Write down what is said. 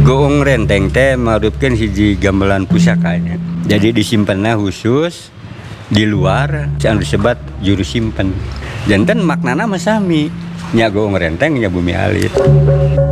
Goong renteng teh marupkeun hiji gamelan pusakanya. Jadi disimpenna khusus di luar anu disebat juru simpen. Janten maknana mah sami. Nya goong renteng nya bumi alit.